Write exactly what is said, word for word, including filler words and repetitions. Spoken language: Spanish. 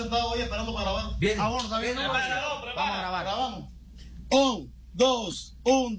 sentado ahí esperando para grabar. Bien. Ah, bueno, está bien. Vamos a grabar. Grabamos. Un, dos, un,